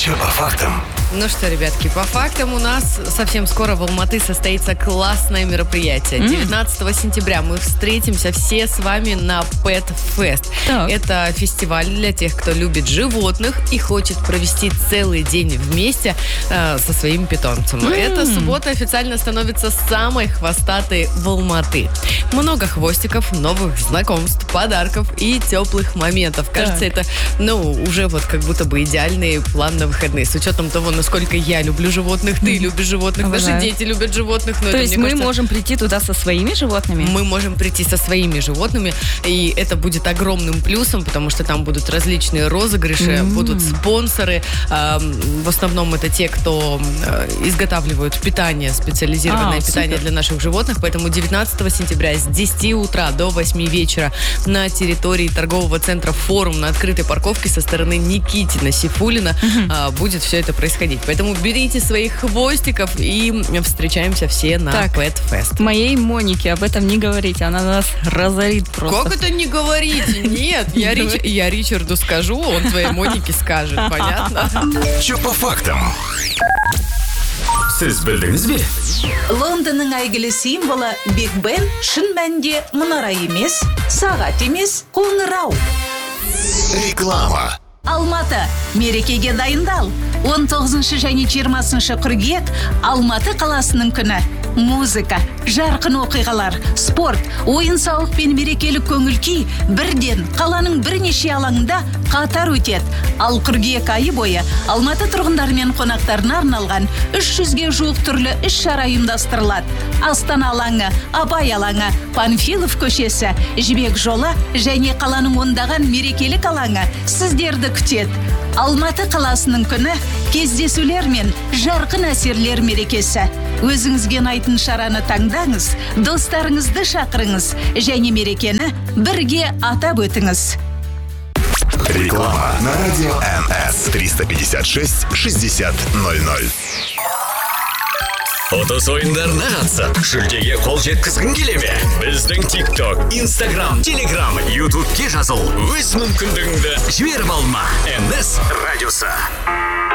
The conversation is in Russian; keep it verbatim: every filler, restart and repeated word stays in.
Че по фактам? Ну что, ребятки, по фактам у нас совсем скоро в Алматы состоится классное мероприятие. Mm. девятнадцатого сентября мы встретимся все с вами на Pet Fest. Так. Это фестиваль для тех, кто любит животных и хочет провести целый день вместе э, со своим питомцем. Mm. Эта суббота официально становится самой хвостатой в Алматы. Много хвостиков, новых знакомств, подарков и теплых моментов. Кажется, Так. это, ну, уже вот как будто бы идеальный план на выходные. С учетом того, насколько я люблю животных, ты любишь животных, Обожаю. наши дети любят животных. Но То это, есть мне мы кажется, можем прийти туда со своими животными? мы можем прийти со своими животными, и это будет огромным плюсом, потому что там будут различные розыгрыши, Mm. будут спонсоры. Э, в основном это те, кто э, изготавливают питание, специализированное А, питание супер. для наших животных. Поэтому девятнадцатого сентября с десяти утра до восьми вечера на территории торгового центра «Форум» на открытой парковке со стороны Никитина, Сейфуллина э, будет все это происходить. Поэтому берите своих хвостиков и встречаемся все на Так. Pet Fest. Моей Монике об этом не говорите, она нас разорит просто. Как это не говорите? Нет, я, Не Рич- говори. я Ричарду скажу, он твоей Монике скажет, понятно? Че по фактам? Сіз білдіңіз бе? Лондонның әйгілі символы Биг Бен шын мәнінде мұнара емес, сағат емес, қоңырау. Реклама. Алматы, мерекеге дайындал. он тоғызыншы және жиырмасыншы қыркүйек Алматы қаласының күні. Музыка, жарқын оқиғалар, спорт, ойын-сауық пен мерекелік көңіл-күй бірден қаланың бірнеше алаңында қатар өтеді. Ал қыркүйек айы бойы Алматы тұрғындары мен қонақтарына арналған үш жүзге жуық түрлі іс-шара ұйымдастырылады. Астана алаңы, Абай алаңы, Панфилов көшесі, Жібек жолы және қаланың ондаған мерекелік алаңы сіздерді күтеді. Алматы қаласының күні кездесулер мен жарқын әсерлер мерекесі. Өзіңізге ұнайтын шараны таңдаңыз, достарыңызды шақырыңыз және мерекені бірге атап өтіңіз. Реклама на радио эн эс триста пятьдесят шесть шестьдесят ноль ноль. Ұтыс ойындарына қатысып, жүлдеге қол жеткізгің келе ме? Біздің TikTok, Instagram, Telegram, YouTube'ке жазыл. Өз мүмкіндігіңді жіберіп алма. эн эс радиосы.